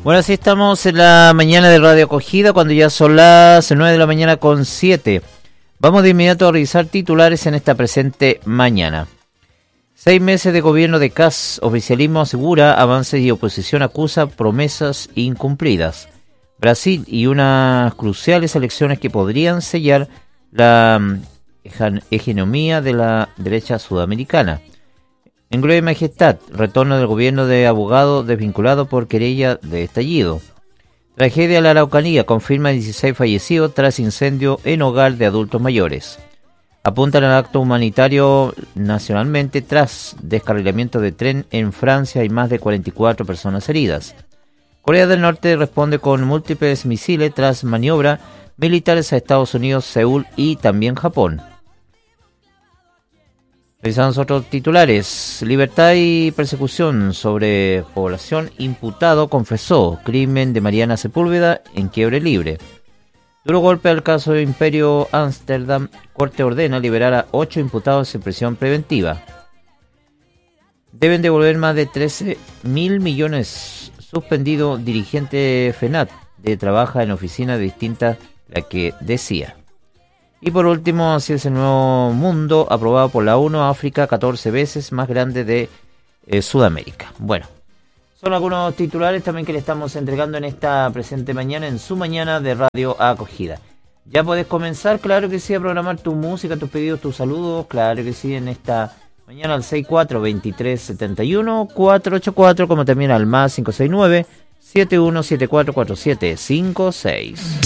Bueno, así estamos en la mañana de Radio Acogida, cuando ya son las 9 de la mañana con 7. Vamos de inmediato a revisar titulares en esta presente mañana. 6 meses de gobierno de Kast, oficialismo asegura avances y oposición acusa promesas incumplidas. Brasil y unas cruciales elecciones que podrían sellar la hegemonía de la derecha sudamericana. En Gloria y Majestad, retorno del gobierno de abogado desvinculado por querella de estallido. Tragedia en la Araucanía, confirma 16 fallecidos tras incendio en hogar de adultos mayores. Apuntan al acto humanitario nacionalmente tras descarrilamiento de tren en Francia y más de 44 personas heridas. Corea del Norte responde con múltiples misiles tras maniobra militares a Estados Unidos, Seúl y también Japón. Revisamos otros titulares. Libertad y persecución sobre población. Imputado confesó crimen de Mariana Sepúlveda en quiebre libre. Duro golpe al caso de Imperio Ámsterdam. Corte ordena liberar a 8 imputados en prisión preventiva. Deben devolver más de 13.000 millones. Suspendido dirigente FENAT de trabaja en oficinas distintas la que decía. Y por último, así es el nuevo mundo, aprobado por la ONU, África 14 veces más grande de Sudamérica. Bueno, son algunos titulares también que le estamos entregando en esta presente mañana, en su mañana de Radio Acogida. Ya podés comenzar, claro que sí, a programar tu música, tus pedidos, tus saludos, claro que sí, en esta mañana al 64-2371-484, como también al más 569-7174-4756.